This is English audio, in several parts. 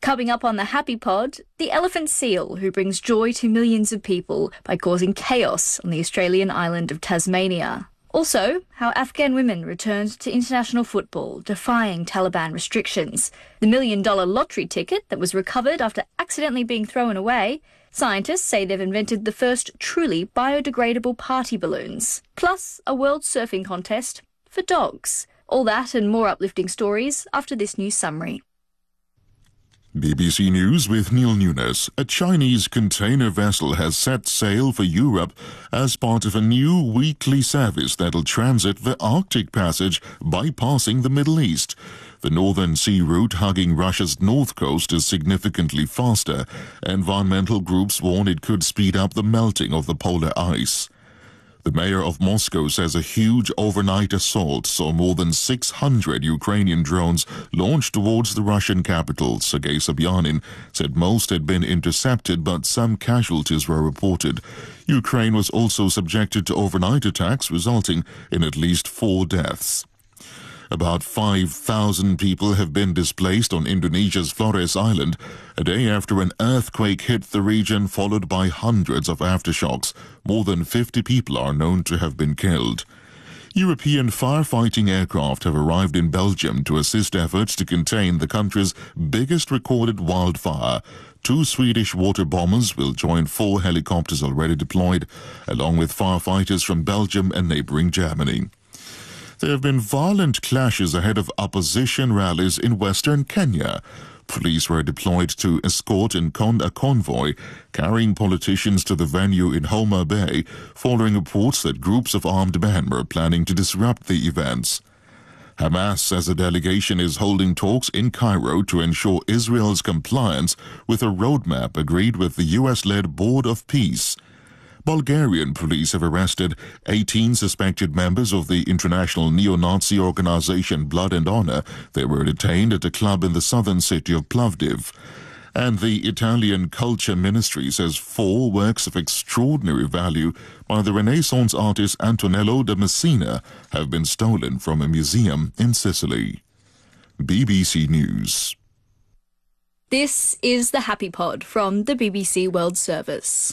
Coming up on the Happy Pod, the elephant seal who brings joy to millions of people by causing chaos on the Australian island of Tasmania. Also, how Afghan women returned to international football, defying Taliban restrictions. The $1 million lottery ticket that was recovered after accidentally being thrown away. Scientists say they've invented the first truly biodegradable party balloons. Plus, a world surfing contest for dogs. All that and more uplifting stories after this news summary. BBC News with Neil Nunes. A Chinese container vessel has set sail for Europe as part of a new weekly service that'll transit the Arctic Passage, bypassing the Middle East. The northern sea route hugging Russia's north coast is significantly faster. Environmental groups warn it could speed up the melting of the polar ice. The mayor of Moscow says a huge overnight assault saw more than 600 Ukrainian drones launched towards the Russian capital. Sergei Sobyanin said most had been intercepted, but some casualties were reported. Ukraine was also subjected to overnight attacks, resulting in at least 4 deaths. About 5,000 people have been displaced on Indonesia's Flores Island a day after an earthquake hit the region, followed by hundreds of aftershocks. More than 50 people are known to have been killed. European firefighting aircraft have arrived in Belgium to assist efforts to contain the country's biggest recorded wildfire. 2 Swedish water bombers will join 4 helicopters already deployed, along with firefighters from Belgium and neighboring Germany. There have been violent clashes ahead of opposition rallies in western Kenya. Police were deployed to escort a convoy carrying politicians to the venue in Homa Bay, following reports that groups of armed men were planning to disrupt the events. Hamas says a delegation is holding talks in Cairo to ensure Israel's compliance with a roadmap agreed with the US-led Board of Peace. Bulgarian police have arrested 18 suspected members of the international neo-Nazi organization Blood and Honor. They were detained at a club in the southern city of Plovdiv. And the Italian Culture Ministry says 4 works of extraordinary value by the Renaissance artist Antonello da Messina have been stolen from a museum in Sicily. BBC News. This is the Happy Pod from the BBC World Service.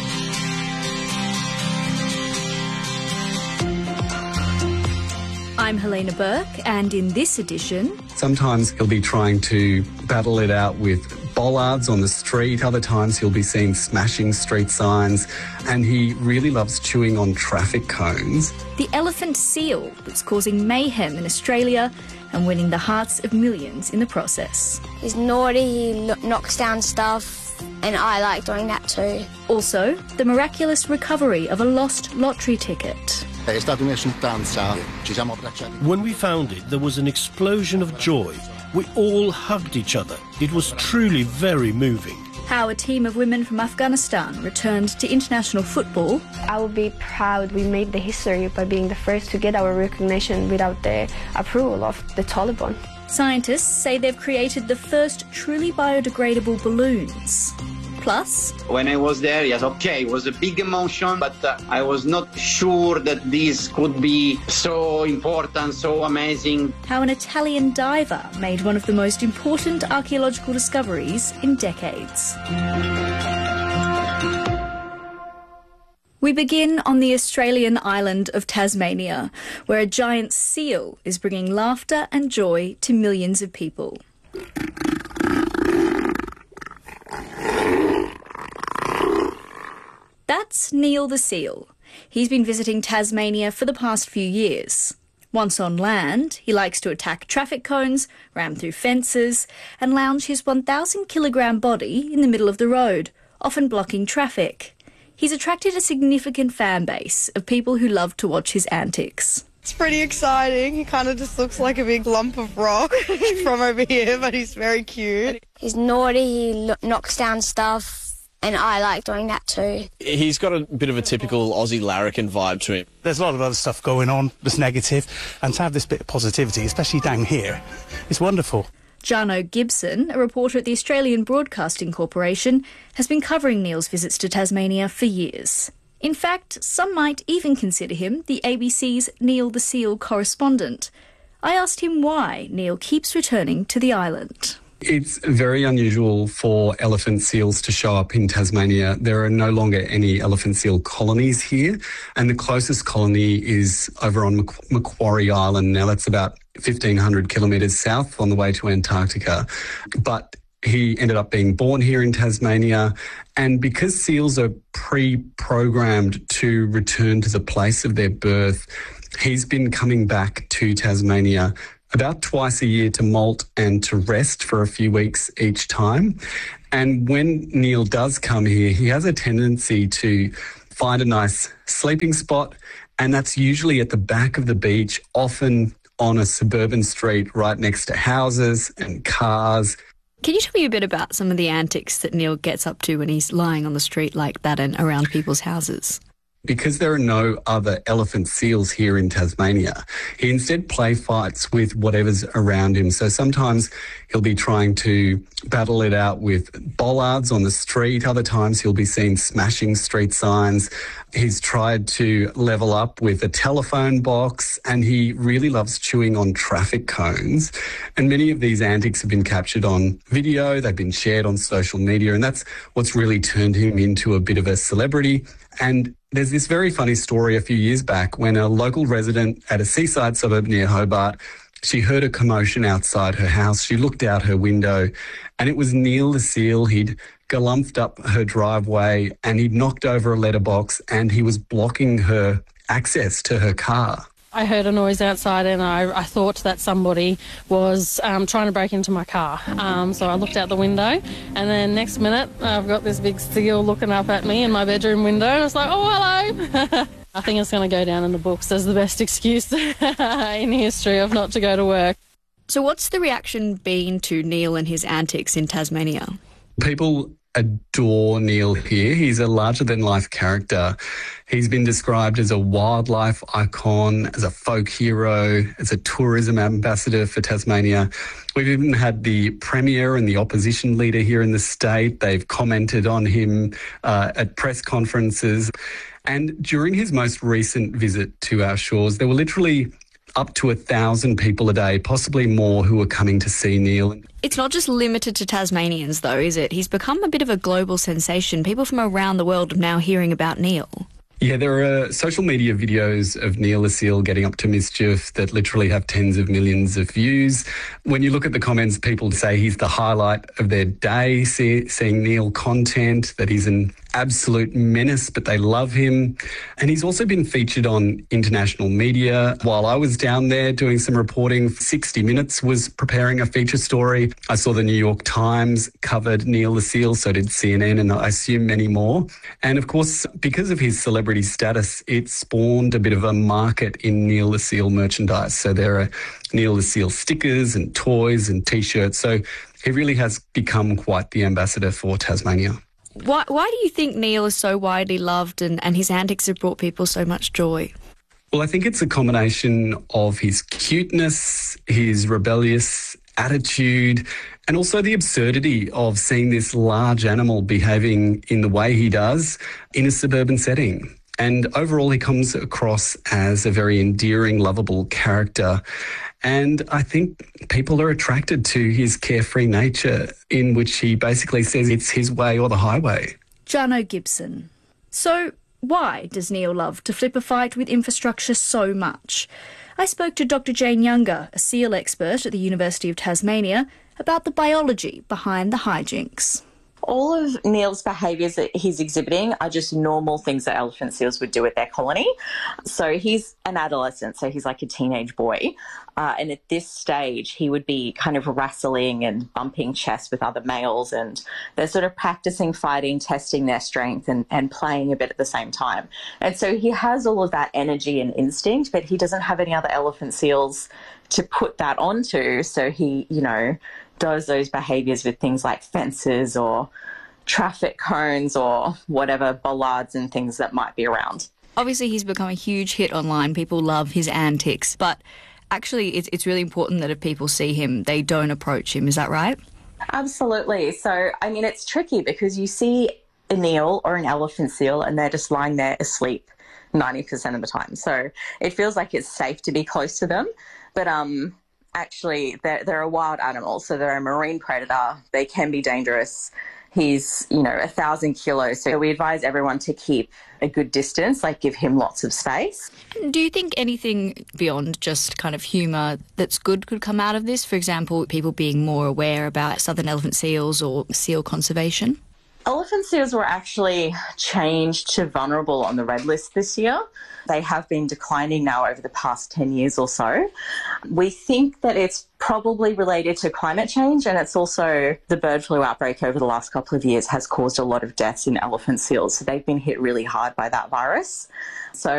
I'm Helena Burke, and in this edition... Sometimes he'll be trying to battle it out with bollards on the street. Other times he'll be seen smashing street signs. And he really loves chewing on traffic cones. The elephant seal that's causing mayhem in Australia and winning the hearts of millions in the process. He's naughty, he knocks down stuff, and I like doing that too. Also, the miraculous recovery of a lost lottery ticket. When we found it, there was an explosion of joy. We all hugged each other. It was truly very moving. How a team of women from Afghanistan returned to international football. I will be proud we made the history by being the first to get our recognition without the approval of the Taliban. Scientists say they've created the first truly biodegradable balloons. Plus, when I was there, yes, okay, it was a big emotion, but I was not sure that this could be so important, so amazing. How an Italian diver made one of the most important archaeological discoveries in decades. We begin on the Australian island of Tasmania, where a giant seal is bringing laughter and joy to millions of people. That's Neil the seal. He's been visiting Tasmania for the past few years. Once on land, he likes to attack traffic cones, ram through fences, and lounge his 1,000-kilogram body in the middle of the road, often blocking traffic. He's attracted a significant fan base of people who love to watch his antics. It's pretty exciting. He kind of just looks like a big lump of rock from over here, but he's very cute. He's naughty, he knocks down stuff, and I like doing that too. He's got a bit of a typical Aussie larrikin vibe to him. There's a lot of other stuff going on that's negative, and to have this bit of positivity, especially down here, is wonderful. Jarno Gibson, a reporter at the Australian Broadcasting Corporation, has been covering Neil's visits to Tasmania for years. In fact, some might even consider him the ABC's Neil the Seal correspondent. I asked him why Neil keeps returning to the island. It's very unusual for elephant seals to show up in Tasmania. There are no longer any elephant seal colonies here, and the closest colony is over on Macquarie Island. Now, that's about 1,500 kilometres south on the way to Antarctica. But he ended up being born here in Tasmania, and because seals are pre-programmed to return to the place of their birth, he's been coming back to Tasmania about twice a year to molt and to rest for a few weeks each time. And when Neil does come here, he has a tendency to find a nice sleeping spot, and that's usually at the back of the beach, often on a suburban street right next to houses and cars. Can you tell me a bit about some of the antics that Neil gets up to when he's lying on the street like that and around people's houses? Because there are no other elephant seals here in Tasmania, he instead play fights with whatever's around him. So sometimes he'll be trying to battle it out with bollards on the street. Other times he'll be seen smashing street signs. He's tried to level up with a telephone box, and he really loves chewing on traffic cones. And many of these antics have been captured on video. They've been shared on social media, and that's what's really turned him into a bit of a celebrity. And there's this very funny story a few years back when a local resident at a seaside suburb near Hobart, she heard a commotion outside her house. She looked out her window, and it was Neil the seal. He'd galumphed up her driveway and he'd knocked over a letterbox, and he was blocking her access to her car. I heard a noise outside, and I thought that somebody was trying to break into my car. So I looked out the window, and then next minute I've got this big seal looking up at me in my bedroom window, and it's like, oh, hello. I think it's going to go down in the books as the best excuse in history of not to go to work. So what's the reaction been to Neil and his antics in Tasmania? People adore Neil here. He's a larger-than-life character. He's been described as a wildlife icon, as a folk hero, as a tourism ambassador for Tasmania. We've even had the Premier and the opposition leader here in the state. They've commented on him at press conferences. And during his most recent visit to our shores, there were literally up to 1,000 people a day, possibly more, who were coming to see Neil. It's not just limited to Tasmanians, though, is it? He's become a bit of a global sensation. People from around the world are now hearing about Neil. Yeah, there are social media videos of Neil the seal getting up to mischief that literally have tens of millions of views. When you look at the comments, people say he's the highlight of their day, seeing Neil content, that he's an absolute menace, but they love him. And he's also been featured on international media. While I was down there doing some reporting, 60 Minutes was preparing a feature story. I saw the New York Times covered Neil the seal, so did CNN, and I assume many more. And of course, because of his celebrity status, it spawned a bit of a market in Neil the seal merchandise. So there are Neil the seal stickers and toys and T-shirts. So he really has become quite the ambassador for Tasmania. Why do you think Neil is so widely loved and his antics have brought people so much joy? Well, I think it's a combination of his cuteness, his rebellious attitude, and also the absurdity of seeing this large animal behaving in the way he does in a suburban setting. And overall, he comes across as a very endearing, lovable character. And I think people are attracted to his carefree nature, in which he basically says it's his way or the highway. Jono Gibson. So why does Neil love to flip a fight with infrastructure so much? I spoke to Dr. Jane Younger, a seal expert at the University of Tasmania, about the biology behind the hijinks. All of Neil's behaviours that he's exhibiting are just normal things that elephant seals would do at their colony. So he's an adolescent, so he's like a teenage boy. And at this stage, he would be kind of wrestling and bumping chests with other males, and they're sort of practicing fighting, testing their strength and playing a bit at the same time. And so he has all of that energy and instinct, but he doesn't have any other elephant seals to put that onto. So he, does those behaviours with things like fences or traffic cones or whatever, bollards and things that might be around. Obviously, he's become a huge hit online. People love his antics, but actually it's really important that if people see him, they don't approach him. Is that right? Absolutely. So, it's tricky because you see a Neil or an elephant seal and they're just lying there asleep 90% of the time. So it feels like it's safe to be close to them. But Actually, they're a wild animal, so they're a marine predator. They can be dangerous. He's, 1,000 kilos. So we advise everyone to keep a good distance, like give him lots of space. Do you think anything beyond just kind of humour that's good could come out of this? For example, people being more aware about southern elephant seals or seal conservation? Elephant seals were actually changed to vulnerable on the red list this year. They have been declining now over the past 10 years or so. We think that it's probably related to climate change, and it's also the bird flu outbreak over the last couple of years has caused a lot of deaths in elephant seals. So they've been hit really hard by that virus. So